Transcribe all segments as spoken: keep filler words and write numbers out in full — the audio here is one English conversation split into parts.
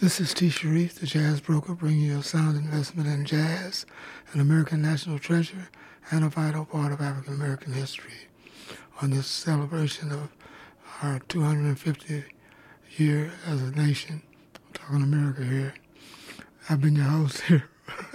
This is T. Sharif, the Jazz Broker, bringing you a sound investment in jazz, an American national treasure, and a vital part of African American history. On this celebration of our two hundred fiftieth year as a nation, I'm talking America here, I've been your host here.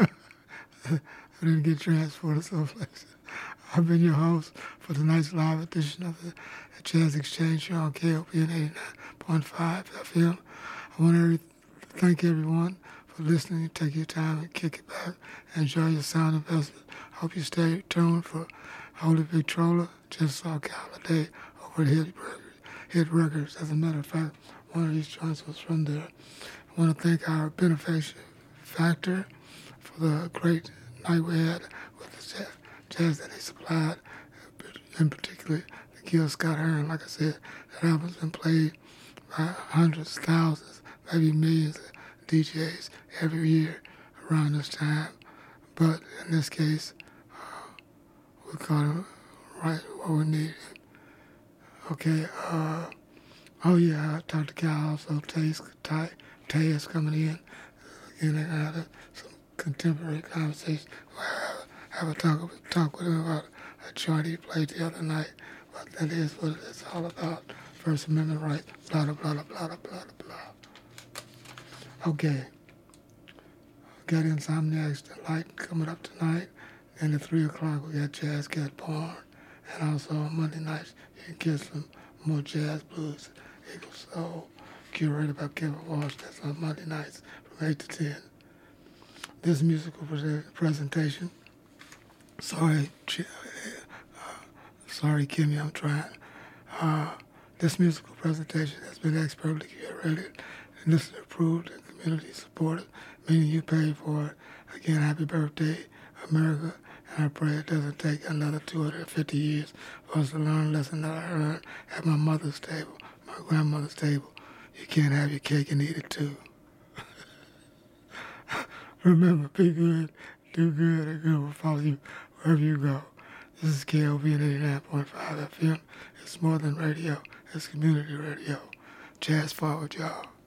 I didn't get transported someplace. I've been your host for tonight's live edition of the Jazz Exchange here on K O P N eighty-nine point five F M. I want to thank everyone for listening. Take your time and kick it back. Enjoy your sound investment. Hope you stay tuned for Holy Victrola. Just saw Holiday over at Hit Records. Hit Records. As a matter of fact, one of these joints was from there. I want to thank our benefaction factor for the great night we had with the jazz, jazz that he supplied, in particular the Gil Scott-Heron. Like I said, that album's been played by hundreds, thousands, maybe millions of D Js every year around this time. But in this case, uh, we got him right where we needed him. Okay, uh, oh yeah, I talked to Cal also. Tay, Tay, Tay is coming in. Again, I had some contemporary conversation. Well, have a talk, talk with him about a joint he played the other night. But that is what it's all about. First Amendment rights, blah, blah, blah, blah, blah, blah, blah. Okay. Got Insomniacs Delight coming up tonight. And at three o'clock, we got Jazz Cat Barn. And also on Monday nights, you can get some more jazz blues, Eagle Soul, curated by Kevin Walsh. That's on Monday nights from eight to ten. This musical pre- presentation, sorry, uh, sorry, Kimmy, I'm trying. Uh, this musical presentation has been expertly curated and this is approved and community supported, meaning you paid for it. Again, happy birthday, America, and I pray it doesn't take another two hundred fifty years for us to learn a lesson that I learned at my mother's table, my grandmother's table. You can't have your cake and eat it too. Remember, be good, do good, and good will follow you wherever you go. This is K O P N eighty-nine point five F M. It's more than radio, it's community radio. Jazz forward, y'all.